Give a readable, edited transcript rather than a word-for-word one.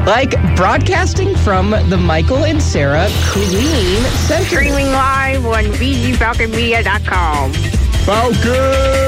Like broadcasting from the Michael and Sarah Queen Center. Streaming live on VGFalconMedia.com. Falcon!